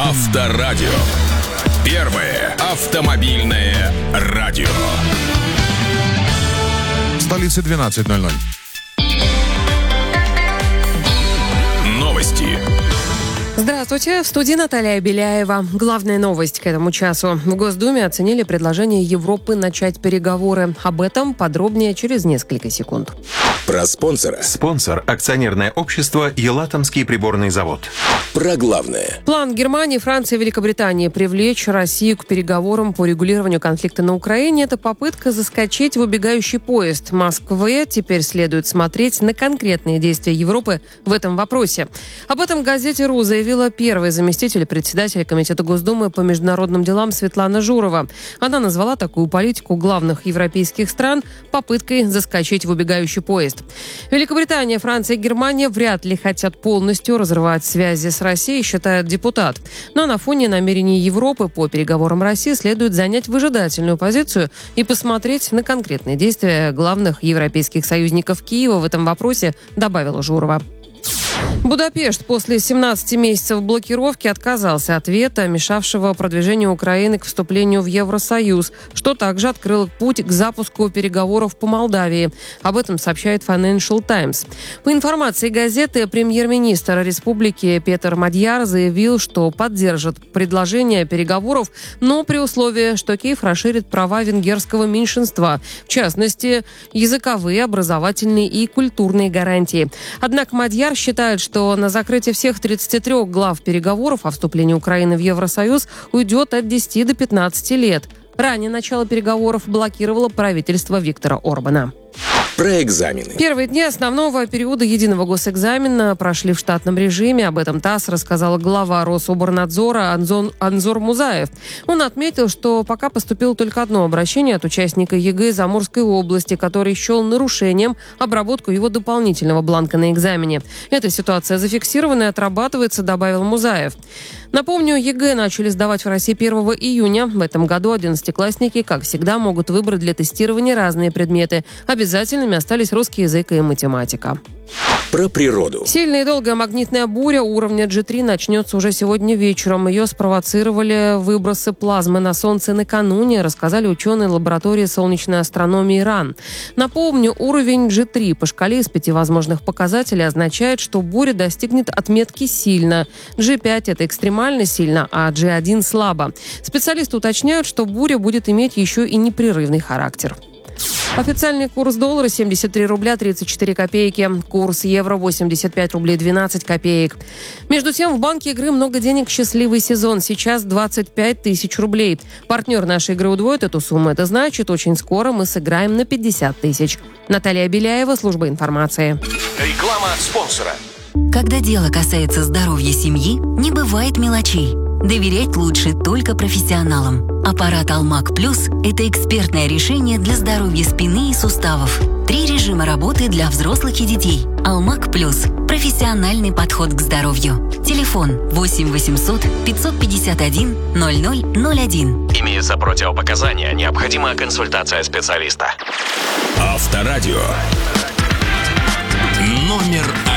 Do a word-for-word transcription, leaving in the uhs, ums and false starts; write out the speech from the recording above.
Авторадио. Первое автомобильное радио. В столице двенадцать ноль ноль. Новости. Здравствуйте, в студии Наталья Беляева. Главная новость к этому часу. В Госдуме оценили предложение Европы начать переговоры. Об этом подробнее через несколько секунд. Про спонсора. Спонсор – акционерное общество «Елатомский приборный завод». Про главное. План Германии, Франции и Великобритании привлечь Россию к переговорам по регулированию конфликта на Украине – это попытка заскочить в убегающий поезд. Москве теперь следует смотреть на конкретные действия Европы в этом вопросе. Об этом в газете «РУ» заявила первый заместитель председателя Комитета Госдумы по международным делам Светлана Журова. Она назвала такую политику главных европейских стран попыткой заскочить в убегающий поезд. Великобритания, Франция и Германия вряд ли хотят полностью разрывать связи с Россией, считает депутат. Но на фоне намерений Европы по переговорам России следует занять выжидательную позицию и посмотреть на конкретные действия главных европейских союзников Киева в этом вопросе, добавила Журова. Будапешт после семнадцати месяцев блокировки отказался от вето, мешавшего продвижению Украины к вступлению в Евросоюз, что также открыло путь к запуску переговоров по Молдавии. Об этом сообщает Financial Times. По информации газеты, премьер-министр республики Петер Мадьяр заявил, что поддержит предложение переговоров, но при условии, что Киев расширит права венгерского меньшинства, в частности, языковые, образовательные и культурные гарантии. Однако Мадьяр считает, что на закрытие всех тридцати трёх глав переговоров о вступлении Украины в Евросоюз уйдет от десяти до пятнадцати лет. Ранее начало переговоров блокировало правительство Виктора Орбана. Про экзамены. Первые дни основного периода единого госэкзамена прошли в штатном режиме. Об этом ТАСС рассказал глава Рособорнадзора Анзон, Анзор Музаев. Он отметил, что пока поступило только одно обращение от участника ЕГЭ из Амурской области, который счел нарушением обработку его дополнительного бланка на экзамене. Эта ситуация зафиксирована и отрабатывается, добавил Музаев. Напомню, ЕГЭ начали сдавать в России первого июня. В этом году одиннадцатиклассники, как всегда, могут выбрать для тестирования разные предметы. Обязательными остались русский язык и математика. Про природу. Сильная и долгая магнитная буря уровня джи три начнется уже сегодня вечером. Ее спровоцировали выбросы плазмы на Солнце накануне, рассказали ученые лаборатории солнечной астрономии РАН. Напомню, уровень джи три по шкале из пяти возможных показателей означает, что буря достигнет отметки «сильно». джи пять – это экстремально сильно, а джи один – слабо. Специалисты уточняют, что буря будет иметь еще и непрерывный характер. Официальный курс доллара семьдесят три рубля тридцать четыре копейки. Курс евро восемьдесят пять рублей двенадцать копеек. Между тем, в банке игры много денег, счастливый сезон. Сейчас двадцать пять тысяч рублей. Партнер нашей игры удвоит эту сумму. Это значит, очень скоро мы сыграем на пятьдесят тысяч. Наталья Беляева, служба информации. Реклама спонсора. Когда дело касается здоровья семьи, не бывает мелочей. Доверять лучше только профессионалам. Аппарат Алмак Плюс – это экспертное решение для здоровья спины и суставов. Три режима работы для взрослых и детей. Алмак Плюс – профессиональный подход к здоровью. Телефон восемь восемьсот пятьсот пятьдесят один ноль ноль ноль один. Имеются противопоказания, необходима консультация специалиста. Авторадио. Номер один.